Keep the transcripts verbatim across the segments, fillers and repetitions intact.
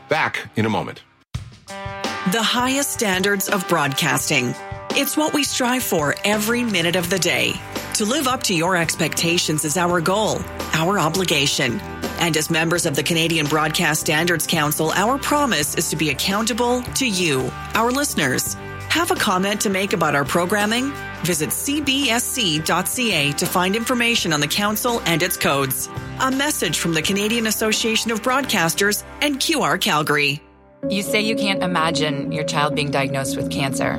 Back in a moment. The highest standards of broadcasting. It's what we strive for every minute of the day. To live up to your expectations is our goal, our obligation. And as members of the Canadian Broadcast Standards Council, our promise is to be accountable to you, our listeners. Have a comment to make about our programming? Visit c b s c dot c a to find information on the council and its codes. A message from the Canadian Association of Broadcasters and Q R Calgary. You say you can't imagine your child being diagnosed with cancer,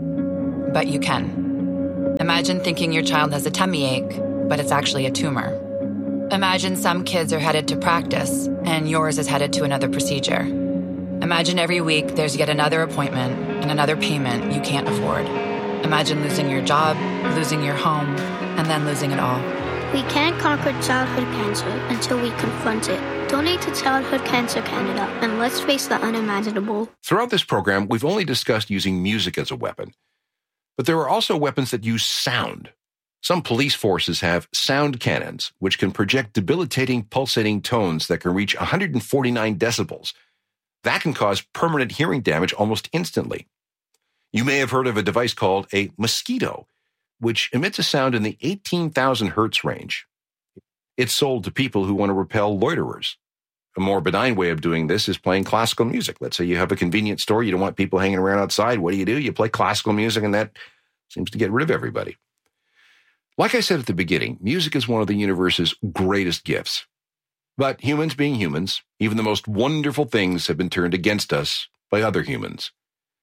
but you can. Imagine thinking your child has a tummy ache, but it's actually a tumor. Imagine some kids are headed to practice and yours is headed to another procedure. Imagine every week there's yet another appointment and another payment you can't afford. Imagine losing your job, losing your home, and then losing it all. We can't conquer childhood cancer until we confront it. Donate to Childhood Cancer Canada, and let's face the unimaginable. Throughout this program, we've only discussed using music as a weapon. But there are also weapons that use sound. Some police forces have sound cannons, which can project debilitating, pulsating tones that can reach one hundred forty-nine decibels. That can cause permanent hearing damage almost instantly. You may have heard of a device called a mosquito, which emits a sound in the eighteen thousand hertz range. It's sold to people who want to repel loiterers. A more benign way of doing this is playing classical music. Let's say you have a convenience store, you don't want people hanging around outside. What do you do? You play classical music, and that seems to get rid of everybody. Like I said at the beginning, music is one of the universe's greatest gifts. But humans being humans, even the most wonderful things have been turned against us by other humans.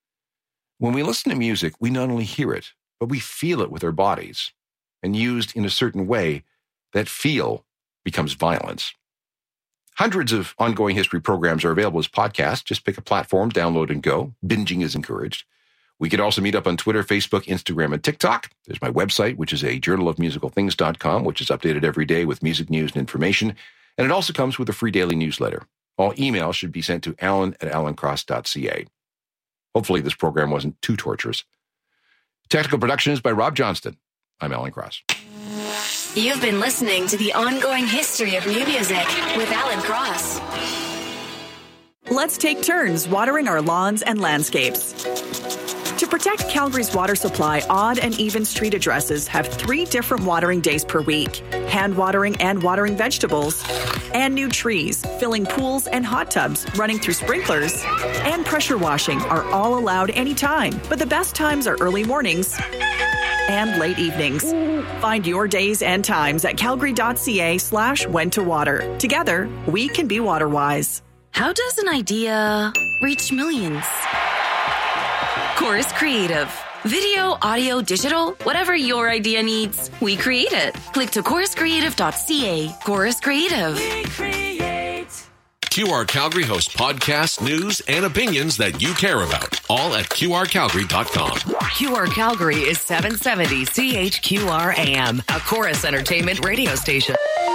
When we listen to music, we not only hear it, but we feel it with our bodies. And used in a certain way, that feel becomes violence. Hundreds of ongoing history programs are available as podcasts. Just pick a platform, download, and go. Binging is encouraged. We could also meet up on Twitter, Facebook, Instagram, and TikTok. There's my website, which is a journal of musical things dot com, which is updated every day with music news and information. And it also comes with a free daily newsletter. All emails should be sent to alan at alan cross dot c a. Hopefully this program wasn't too torturous. Technical production is by Rob Johnston. I'm Alan Cross. You've been listening to the ongoing history of new music with Alan Cross. Let's take turns watering our lawns and landscapes. To protect Calgary's water supply, odd and even street addresses have three different watering days per week. Hand watering and watering vegetables, and new trees, filling pools and hot tubs, running through sprinklers, and pressure washing are all allowed anytime. But the best times are early mornings and late evenings. Find your days and times at calgary.ca slash when to water. Together, we can be water wise. How does an idea reach millions? Chorus Creative. Video, audio, digital, whatever your idea needs, we create it. Click to chorus creative dot c a. Chorus Creative. We create. Q R Calgary hosts podcasts, news, and opinions that you care about. All at q r calgary dot com. Q R Calgary is seven seventy C H Q R A M, a Chorus Entertainment radio station.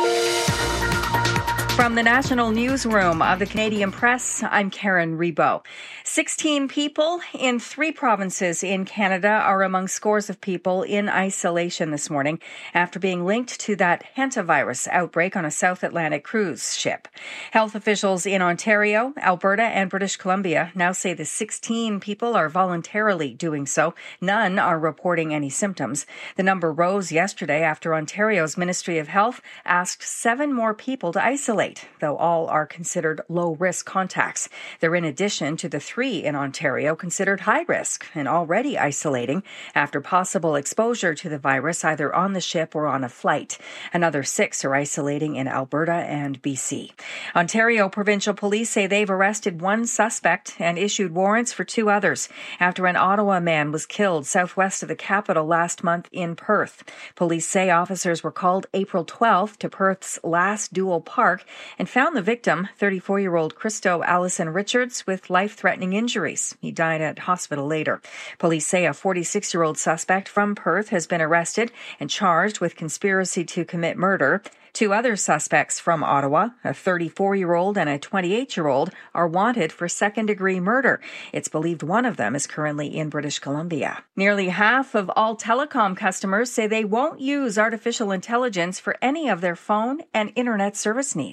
From the National Newsroom of the Canadian Press, I'm Karen Rebo. sixteen people in three provinces in Canada are among scores of people in isolation this morning after being linked to that hantavirus outbreak on a South Atlantic cruise ship. Health officials in Ontario, Alberta, and British Columbia now say the sixteen people are voluntarily doing so. None are reporting any symptoms. The number rose yesterday after Ontario's Ministry of Health asked seven more people to isolate, though all are considered low-risk contacts. They're in addition to the three in Ontario considered high-risk and already isolating after possible exposure to the virus either on the ship or on a flight. Another six are isolating in Alberta and B C. Ontario Provincial Police say they've arrested one suspect and issued warrants for two others after an Ottawa man was killed southwest of the capital last month in Perth. Police say officers were called April twelfth to Perth's Last Dual Park and found the victim, thirty-four-year-old Christo Allison Richards, with life-threatening injuries. He died at hospital later. Police say a forty-six-year-old suspect from Perth has been arrested and charged with conspiracy to commit murder. Two other suspects from Ottawa, a thirty-four-year-old and a twenty-eight-year-old, are wanted for second-degree murder. It's believed one of them is currently in British Columbia. Nearly half of all telecom customers say they won't use artificial intelligence for any of their phone and internet service needs.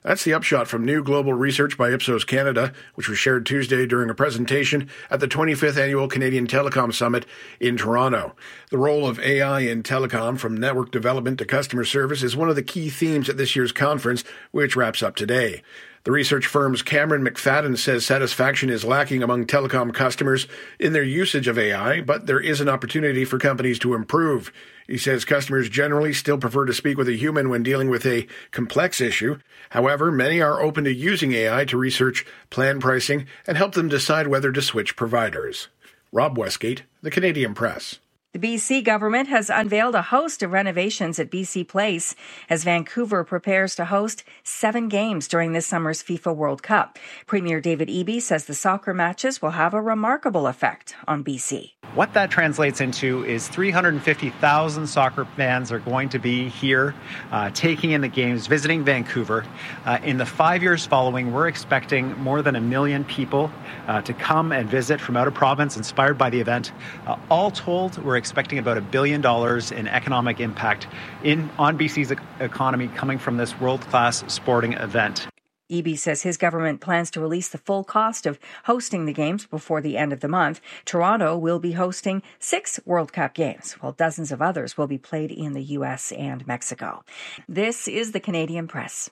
That's the upshot from new global research by Ipsos Canada, which was shared Tuesday during a presentation at the twenty-fifth Annual Canadian Telecom Summit in Toronto. The role of A I in telecom, from network development to customer service, is one of the key themes at this year's conference, which wraps up today. The research firm's Cameron McFadden says satisfaction is lacking among telecom customers in their usage of A I, but there is an opportunity for companies to improve. He says customers generally still prefer to speak with a human when dealing with a complex issue. However, many are open to using A I to research plan pricing and help them decide whether to switch providers. Rob Westgate, The Canadian Press. The B C government has unveiled a host of renovations at B C Place as Vancouver prepares to host seven games during this summer's FIFA World Cup. Premier David Eby says the soccer matches will have a remarkable effect on B C. What that translates into is three hundred fifty thousand soccer fans are going to be here uh, taking in the games, visiting Vancouver. Uh, in the five years following, we're expecting more than a million people uh, to come and visit from out of province, inspired by the event. Uh, all told, we're expecting about a billion dollars in economic impact in on B C's e- economy coming from this world-class sporting event. Eby says his government plans to release the full cost of hosting the games before the end of the month. Toronto will be hosting six World Cup games, while dozens of others will be played in the U S and Mexico. This is the Canadian Press.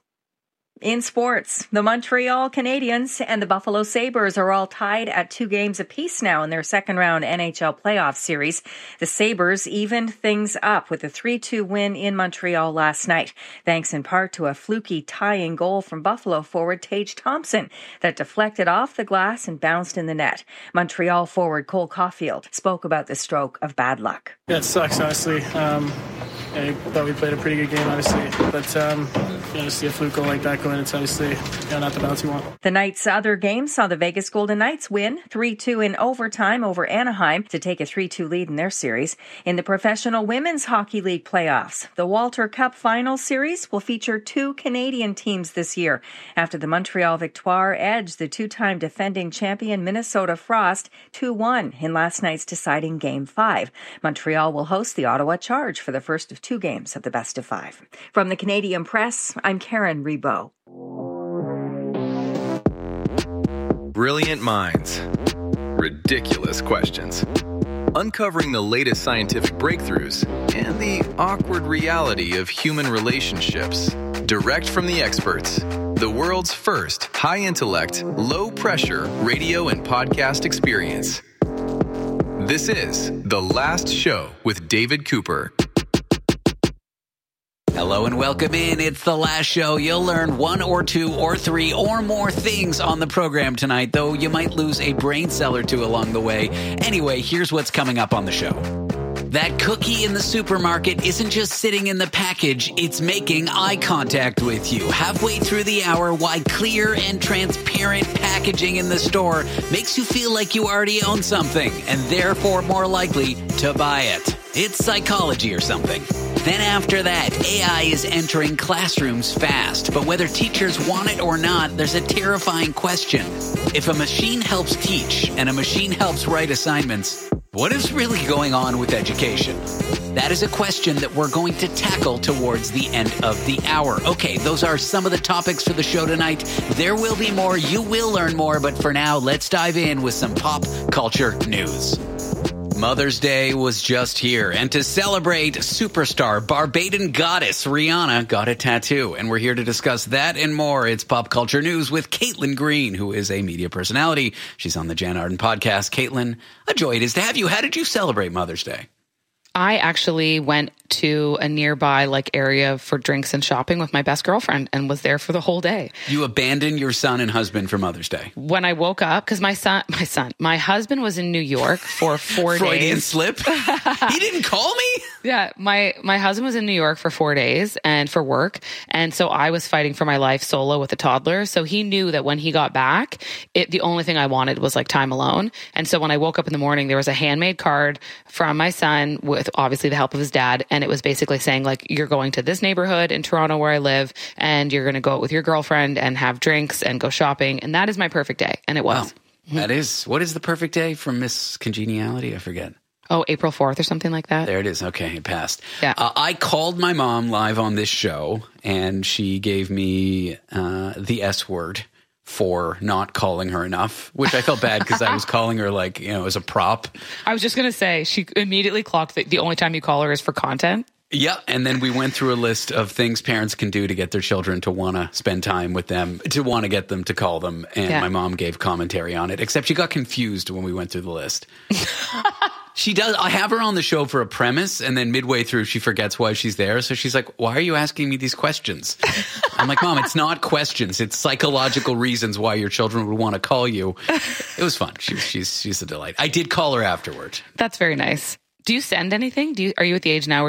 In sports, the Montreal Canadiens and the Buffalo Sabres are all tied at two games apiece now in their second-round N H L playoff series. The Sabres evened things up with a three two win in Montreal last night, thanks in part to a fluky tying goal from Buffalo forward Tage Thompson that deflected off the glass and bounced in the net. Montreal forward Cole Caulfield spoke about the stroke of bad luck. Yeah, it sucks, honestly. Um, I thought we played a pretty good game, obviously, but um, you know, to see a fluke goal like that go in, it's obviously you know, not the bounce you want. The night's other game saw the Vegas Golden Knights win three two in overtime over Anaheim to take a three two lead in their series. In the Professional Women's Hockey League playoffs, the Walter Cup Final Series will feature two Canadian teams this year after the Montreal Victoire edged the two-time defending champion Minnesota Frost two one in last night's deciding Game five. Montreal will host the Ottawa Charge for the first of two games of the best of five. From the Canadian Press, I'm Karen Rebo. Brilliant minds. Ridiculous questions. Uncovering the latest scientific breakthroughs and the awkward reality of human relationships. Direct from the experts. The world's first high-intellect, low-pressure radio and podcast experience. This is The Last Show with David Cooper. Hello and welcome in. It's The Last Show. You'll learn one or two or three or more things on the program tonight, though you might lose a brain cell or two along the way. Anyway, here's what's coming up on the show. That cookie in the supermarket isn't just sitting in the package, it's making eye contact with you. Halfway through the hour, why clear and transparent packaging in the store makes you feel like you already own something and therefore more likely to buy it. It's psychology or something. Then after that, A I is entering classrooms fast, but whether teachers want it or not, there's a terrifying question. If a machine helps teach and a machine helps write assignments, what is really going on with education? That is a question that we're going to tackle towards the end of the hour. Okay, those are some of the topics for the show tonight. There will be more. You will learn more. But for now, let's dive in with some pop culture news. Mother's Day was just here, and to celebrate, superstar Barbadian goddess Rihanna got a tattoo, and we're here to discuss that and more. It's Pop Culture News with Caitlin Green, who is a media personality. She's on the Jan Arden podcast. Caitlin, a joy it is to have you. How did you celebrate Mother's Day? I actually went to a nearby like area for drinks and shopping with my best girlfriend and was there for the whole day. You abandoned your son and husband for Mother's Day. When I woke up, because my son, my son, my husband was in New York for four Freudian days. slip? He didn't call me? Yeah, my, my husband was in New York for four days and for work. And so I was fighting for my life solo with a toddler. So he knew that when he got back, it, the only thing I wanted was like time alone. And so when I woke up in the morning, there was a handmade card from my son with obviously the help of his dad. And it was basically saying like, you're going to this neighborhood in Toronto where I live and you're going to go out with your girlfriend and have drinks and go shopping. And that is my perfect day. And it was. Wow. That is, what is the perfect day from Miss Congeniality? I forget. Oh, April fourth or something like that. There it is. Okay, it passed. Yeah. Uh, I called my mom live on this show, and she gave me uh, the S word for not calling her enough, which I felt bad because I was calling her like, you know, as a prop. I was just going to say, she immediately clocked that the only time you call her is for content. Yeah, and then we went through a list of things parents can do to get their children to want to spend time with them, to want to get them to call them, and Yeah. my mom gave commentary on it, except she got confused when we went through the list. She does. I have her on the show for a premise, and then midway through, she forgets why she's there. So she's like, why are you asking me these questions? I'm like, Mom, it's not questions. It's psychological reasons why your children would want to call you. It was fun. She, she's she's a delight. I did call her afterward. That's very nice. Do you send anything? Do you, are you at the age now where